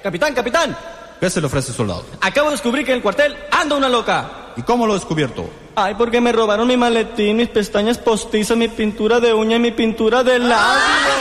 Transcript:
Capitán, capitán. ¿Qué se le ofrece, soldado? Acabo de descubrir que en el cuartel anda una loca. ¿Y cómo lo he descubierto? Ay, porque me robaron mi maletín, mis pestañas postizas, mi pintura de uña y mi pintura de labio.